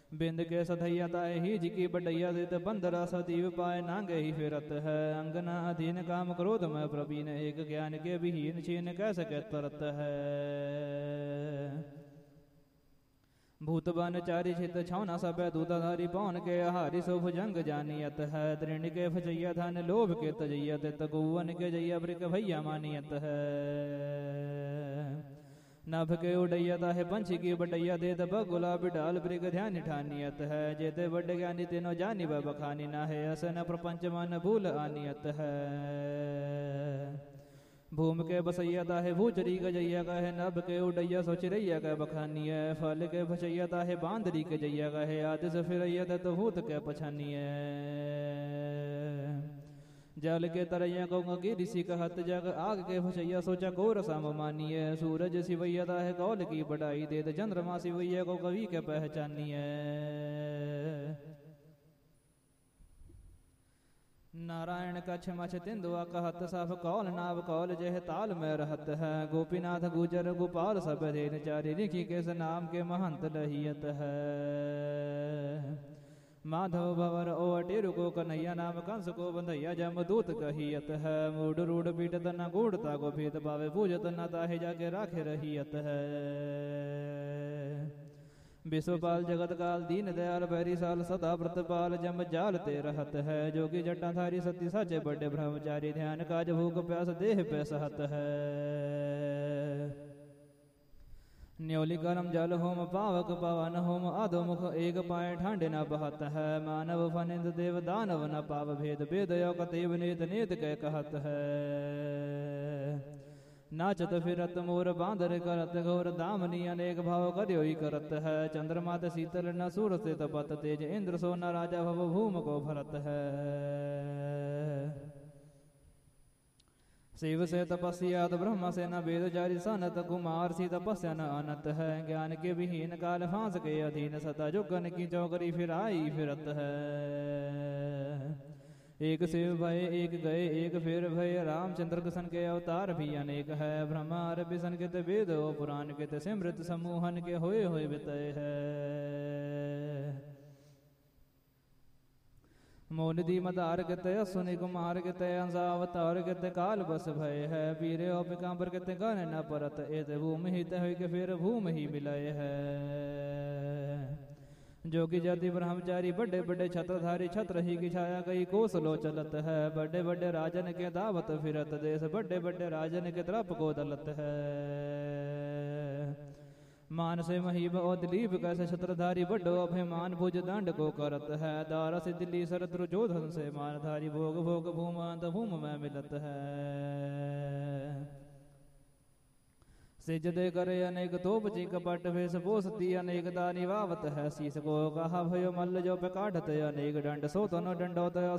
बिंद के सधैया ताए ही जी की बढ़ैया दित बंदरा सतीव पाए नांगे ही फिरत है। अंगना अधीन काम क्रोध में प्रवीण एक ज्ञान के विहीन छीन कैसे के तरत है। भूत बन चारि छित छौना सब दूताधारी पौन के हारि सो भुजंग जानियत है। दृढ़ के फचैया धन लोभ के तजैया तित गौवन के जैया ब्रिक भैया मानियत है। नभ के उड़ैयत है पंछी की बढ़ैया देत बगुला बिडाल ब्रिग ध्यान ठानियत है। जेते बड़ ज्ञानी तेनो जानी बखानी ना है असन प्रपंच मन भूल आनियत है। भूम के बसैया है भूचरी गजैया का है। नभ के उड़ैया सोचरैया का बखानी है। फल के भचैया है बांदरी के जैया का है। आदि से फिरैया तो भूत के पछानी है। जल के तरैया कहूँगा कि ऋषि कहत जग आग के भचैया सोचा को रसम मानिए। सूरज सिवैया है कौल की बढ़ाई दे चंद्रमा सिवैया को कवि के पहचानिए। नारायण कछ मछ तिंदुआ कहत सब कौल नाव कौल जह ताल में रहत है। गोपीनाथ गुजर गोपाल सब धेन चारि ऋषि के नाम के महंत लहियत है। माधव भवर ओ अटेरु को कन्हैया नाम कंस को बंधैया जमदूत कहियत है। मूड रूढ़ पीटत न गूढ़ता को भेद पावे पूजत न ताहे जाके राखे रहियत है। विश्वपाल जगत काल दीन दयाल बैरी साल सदा व्रतपाल जम जाल ते रहत है। जोगी जटाधारी सती साचे बड़े ब्रह्मचारी ध्यान काज भूख प्यास देह पे सहत है। न्योली करम जल होम पावक पवन होम आधो मुख एक पाए ठांडे न बहत है। मानव फनिंद देव दानव न पाव भेद भेद कतेव नेत नेत कह कहत है। नाचत फिरत मोर बांधर करत घोर दामनी अनेक भाव करियो ही करत है। चंद्रमात शीतल न सूर से तपत तेज इंद्र सोना राजा भव भूम को भरत है। शिव से तपस्या ब्रह्म से न वेद जारी सनत कुमार सी तपस्या न अनत है। ज्ञान के विहीन काल फांस के अधीन सदा जुगन की चौकरी फिराई फिरत है। एक शिव भय एक गए एक फिर भय रामचंद्र कृष्ण के अवतार भी अनेक है। ब्रह्मा बिसन के वेद पुराण के सिमृत समूहन के होए बितय है। मोनदी मदार के असुनि कुमार के अंसावतार के काल बस भय है। पीरे और पिकांबर के गण न परत एत भूमि हित है के फिर भूमि ही मिलय है। जोगी जाति ब्रह्मचारी बड़े बड़े छत्रधारी छत्र ही की छाया कई कोसलो चलत है। बड़े बड़े राजन के दावत फिरत देश बड़े बड़े राजन के तरफ को दलत है। मान से महीब और दिलीप कैसे छत्रधारी बड़ो अभिमान भुज दंड को करत है। दारा से दिल्ली शरद्रु जोधन से मानधारी भोग भोग भूमांत भूम में मिलत है। सिजदे करे अनेक तोप जी कपट भेष पोसती अनेक दानी वावत है। शीस को कहा भयो मल्ल जो पे काटत अनेक दंड सो तनो दंडोत